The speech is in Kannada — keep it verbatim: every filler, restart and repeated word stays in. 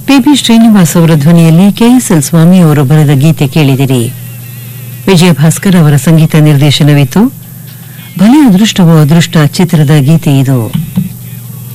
ಪಿಬಿ ಶ್ರೀನಿವಾಸ್ ಅವರ ಧ್ವನಿಯಲ್ಲಿ ಕೆಎಸ್ಎಲ್ ಸ್ವಾಮಿ ಅವರು ಬರೆದ ಗೀತೆ ಕೇಳಿದಿರಿ. ವಿಜಯ ಭಾಸ್ಕರ್ ಅವರ ಸಂಗೀತ ನಿರ್ದೇಶನವಿತ್ತು. ಭಲೆ ಅದೃಷ್ಟವೋ ಅದೃಷ್ಟ ಚಿತ್ರದ ಗೀತೆ ಇದು.